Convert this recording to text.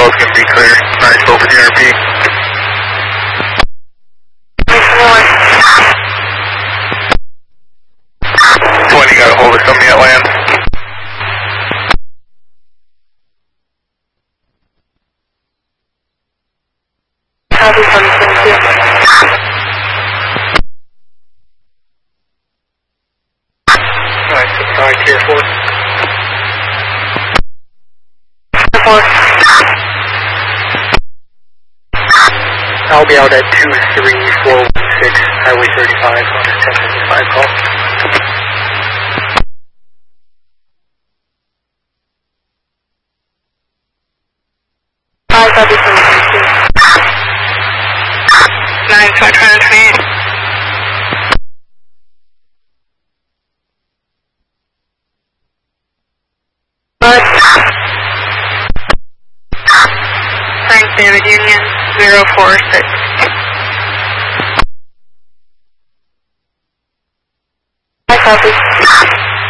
12 can be clear. Nice, open ERP. 20 got a hold of somebody at land. Copy from 22. Alright, tier 4. 4. I'll be out at 23416 Highway 35 on a 1055 call. Copy from 22. 9, 28. Frank David Union 046. I copy.